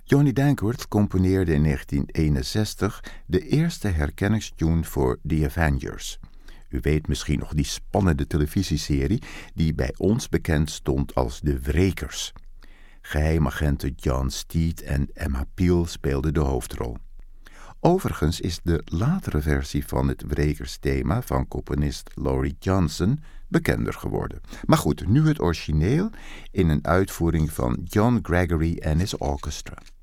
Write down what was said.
Johnny Dankworth componeerde in 1961 de eerste herkenningstune voor The Avengers. U weet misschien nog die spannende televisieserie die bij ons bekend stond als De Wrekers. Geheimagenten John Steed en Emma Peel speelden de hoofdrol. Overigens is de latere versie van het Wrekersthema van componist Laurie Johnson bekender geworden. Maar goed, nu het origineel in een uitvoering van John Gregory en his orchestra.